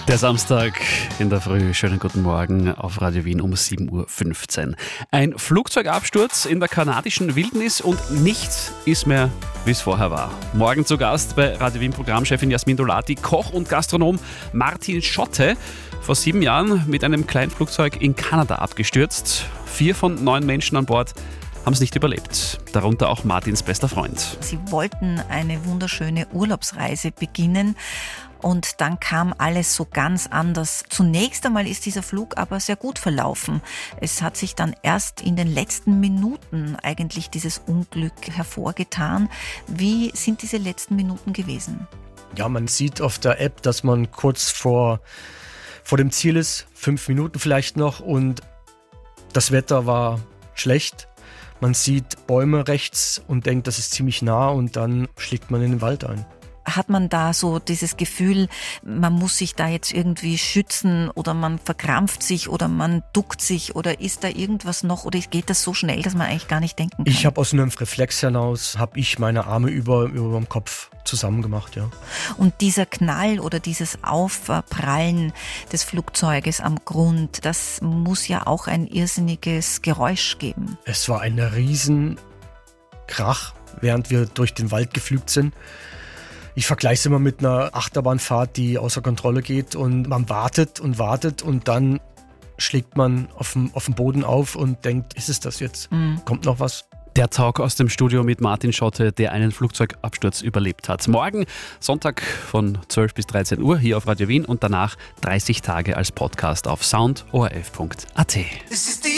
Der Samstag in der Früh. Schönen guten Morgen auf Radio Wien um 7.15 Uhr. Ein Flugzeugabsturz in der kanadischen Wildnis und nichts ist mehr, wie es vorher war. Morgen zu Gast bei Radio Wien Programmchefin Jasmin Dolati, Koch und Gastronom Martin Schotte. Vor 7 Jahren mit einem Kleinflugzeug in Kanada abgestürzt. 4 von 9 Menschen an Bord haben es nicht überlebt. Darunter auch Martins bester Freund. Sie wollten eine wunderschöne Urlaubsreise beginnen und dann kam alles so ganz anders. Zunächst einmal ist dieser Flug aber sehr gut verlaufen. Es hat sich dann erst in den letzten Minuten eigentlich dieses Unglück hervorgetan. Wie sind diese letzten Minuten gewesen? Ja, man sieht auf der App, dass man kurz vor dem Ziel ist, 5 Minuten vielleicht noch, und das Wetter war schlecht. Man sieht Bäume rechts und denkt, das ist ziemlich nah, und dann schlägt man in den Wald ein. Hat man da so dieses Gefühl, man muss sich da jetzt irgendwie schützen oder man verkrampft sich oder man duckt sich, oder ist da irgendwas noch, oder geht das so schnell, dass man eigentlich gar nicht denken kann? Ich habe aus einem Reflex hinaus, meine Arme über dem Kopf zusammen gemacht, ja. Und dieser Knall oder dieses Aufprallen des Flugzeuges am Grund, das muss ja auch ein irrsinniges Geräusch geben. Es war ein riesen Krach, während wir durch den Wald geflügt sind. Ich vergleiche es immer mit einer Achterbahnfahrt, die außer Kontrolle geht, und man wartet und dann schlägt man auf dem Boden auf und denkt, ist es das jetzt? Kommt noch was? Der Talk aus dem Studio mit Martin Schotte, der einen Flugzeugabsturz überlebt hat. Morgen, Sonntag von 12 bis 13 Uhr hier auf Radio Wien und danach 30 Tage als Podcast auf soundorf.at.